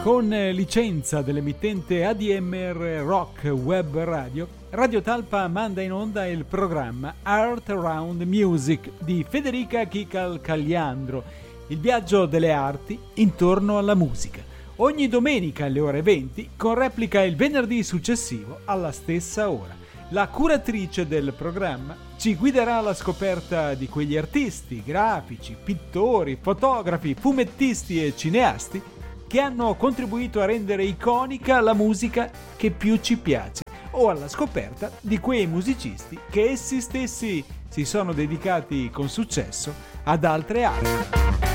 Con licenza dell'emittente ADMR Rock Web Radio, Radio Talpa manda in onda il programma Art Around Music di Federica Chical Cagliandro, il viaggio delle arti intorno alla musica. Ogni domenica alle ore 20, con replica il venerdì successivo alla stessa ora. La curatrice del programma ci guiderà alla scoperta di quegli artisti, grafici, pittori, fotografi, fumettisti e cineasti che hanno contribuito a rendere iconica la musica che più ci piace, o alla scoperta di quei musicisti che essi stessi si sono dedicati con successo ad altre arti.